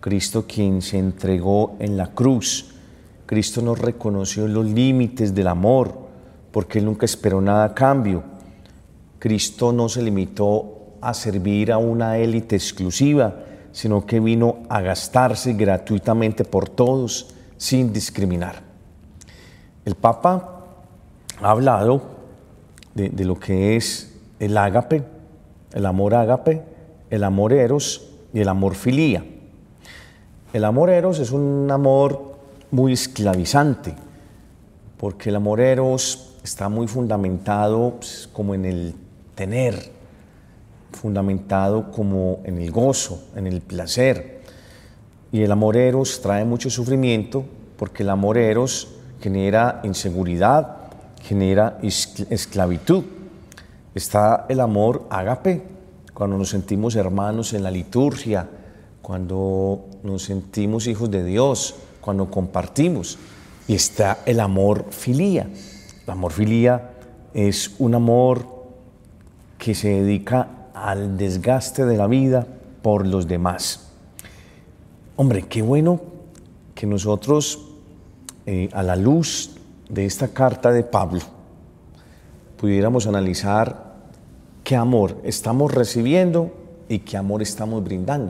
Cristo quien se entregó en la cruz. Cristo nos reconoció los límites del amor, porque Él nunca esperó nada a cambio. Cristo no se limitó a servir a una élite exclusiva, sino que vino a gastarse gratuitamente por todos, sin discriminar. El Papa ha hablado de lo que es el ágape, el amor ágape, el amor eros y el amor filía. El amor eros es un amor muy esclavizante, porque el amor eros está muy fundamentado como en el tener, fundamentado como en el gozo, en el placer. Y el amor eros trae mucho sufrimiento, porque el amor eros genera inseguridad, genera esclavitud. Está el amor ágape, cuando nos sentimos hermanos en la liturgia, cuando nos sentimos hijos de Dios, cuando compartimos. Y está el amor filía. El amor filía es un amor que se dedica al desgaste de la vida por los demás. Hombre, qué bueno que nosotros, a la luz de esta carta de Pablo, pudiéramos analizar qué amor estamos recibiendo y qué amor estamos brindando.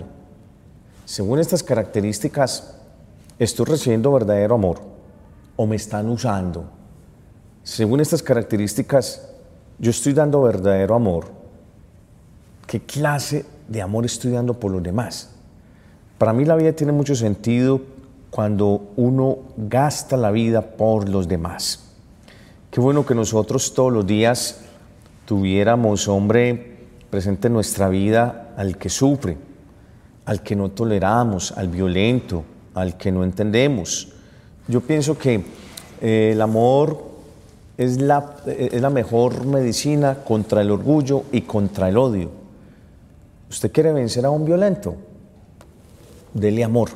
Según estas características, ¿estoy recibiendo verdadero amor o me están usando? Según estas características, ¿yo estoy dando verdadero amor? ¿Qué clase de amor estoy dando por los demás? Para mí la vida tiene mucho sentido cuando uno gasta la vida por los demás. Qué bueno que nosotros todos los días tuviéramos, hombre, presente en nuestra vida al que sufre, al que no toleramos, al violento, al que no entendemos. Yo pienso que el amor es la mejor medicina contra el orgullo y contra el odio. ¿Usted quiere vencer a un violento? Dele amor.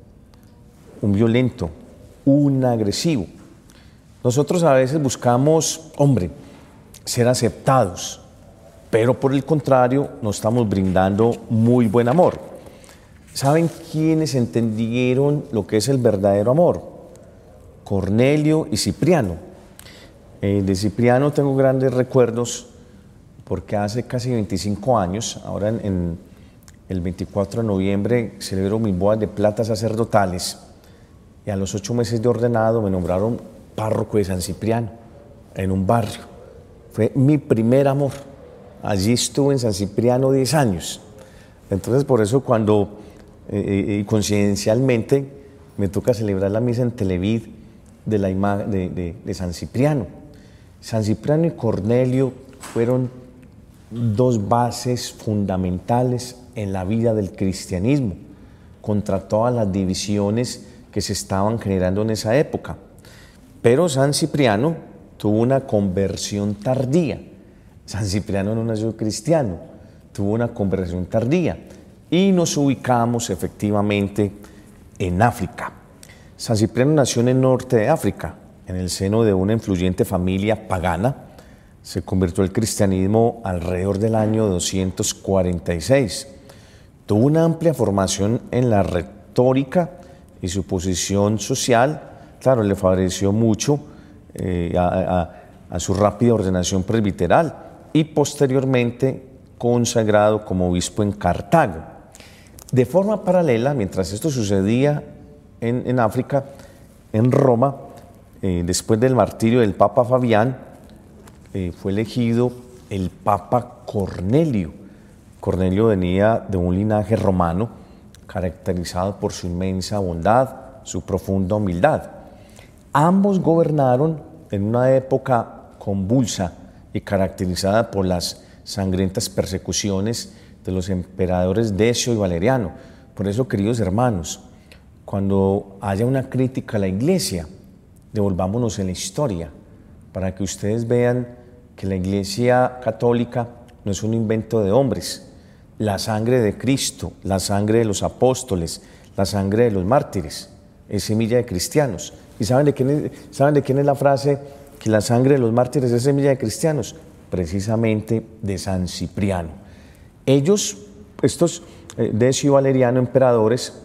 Un violento, un agresivo. Nosotros a veces buscamos, hombre, ser aceptados, pero por el contrario no estamos brindando muy buen amor. ¿Saben quiénes entendieron lo que es el verdadero amor? Cornelio y Cipriano. De Cipriano tengo grandes recuerdos porque hace casi 25 años, ahora en el 24 de noviembre, celebro mis bodas de plata sacerdotales y a los 8 meses de ordenado me nombraron párroco de San Cipriano en un barrio. Fue mi primer amor. Allí estuve en San Cipriano 10 años. Entonces, por eso cuando coincidencialmente me toca celebrar la misa en Televid de San Cipriano. San Cipriano y Cornelio fueron dos bases fundamentales en la vida del cristianismo, contra todas las divisiones que se estaban generando en esa época. Pero San Cipriano tuvo una conversión tardía. San Cipriano no nació cristiano, tuvo una conversión tardía y nos ubicamos efectivamente en África. San Cipriano nació en el norte de África, en el seno de una influyente familia pagana. Se convirtió al cristianismo alrededor del año 246. Tuvo una amplia formación en la retórica y su posición social, claro, le favoreció mucho a su rápida ordenación presbiteral y posteriormente consagrado como obispo en Cartago. De forma paralela, mientras esto sucedía en África, en Roma, después del martirio del Papa Fabián, fue elegido el Papa Cornelio. Cornelio venía de un linaje romano caracterizado por su inmensa bondad, su profunda humildad. Ambos gobernaron en una época convulsa y caracterizada por las sangrientas persecuciones de los emperadores Decio y Valeriano. Por eso, queridos hermanos, cuando haya una crítica a la Iglesia, devolvámonos en la historia para que ustedes vean que la Iglesia católica no es un invento de hombres. La sangre de Cristo, la sangre de los apóstoles, la sangre de los mártires es semilla de cristianos. ¿Y saben de quién es la frase que la sangre de los mártires es semilla de cristianos? Precisamente de San Cipriano. Ellos, estos Decio y Valeriano, emperadores,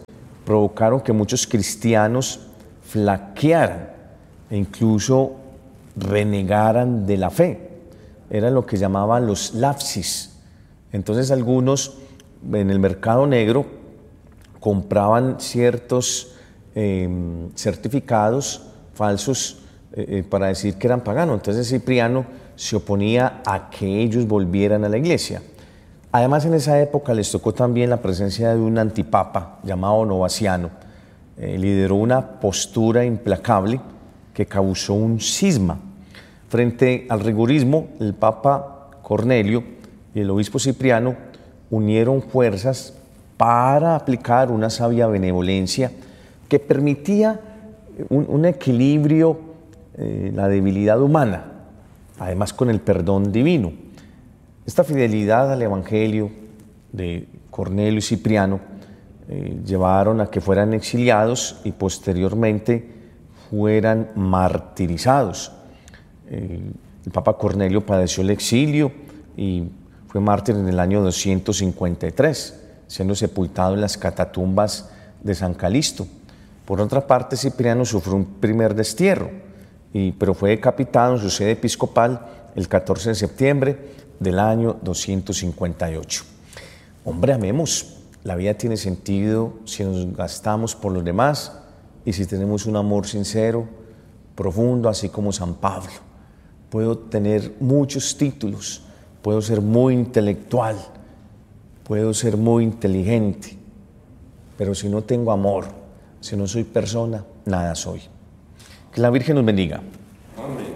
provocaron que muchos cristianos flaquearan e incluso renegaran de la fe. Era lo que llamaban los lapsis. Entonces algunos en el mercado negro compraban ciertos certificados falsos para decir que eran paganos. Entonces Cipriano se oponía a que ellos volvieran a la iglesia. Además, en esa época les tocó también la presencia de un antipapa llamado Novaciano. Lideró una postura implacable que causó un cisma. Frente al rigorismo, el Papa Cornelio y el obispo Cipriano unieron fuerzas para aplicar una sabia benevolencia que permitía un equilibrio, la debilidad humana, además con el perdón divino. Esta fidelidad al Evangelio de Cornelio y Cipriano llevaron a que fueran exiliados y posteriormente fueran martirizados. El Papa Cornelio padeció el exilio y fue mártir en el año 253, siendo sepultado en las catatumbas de San Calixto. Por otra parte, Cipriano sufrió un primer destierro, pero fue decapitado en su sede episcopal el 14 de septiembre del año 258. Hombre, amemos. La vida tiene sentido si nos gastamos por los demás y si tenemos un amor sincero, profundo, así como San Pablo. Puedo tener muchos títulos, puedo ser muy intelectual, puedo ser muy inteligente, pero si no tengo amor, si no soy persona, nada soy. Que la Virgen nos bendiga. Amén.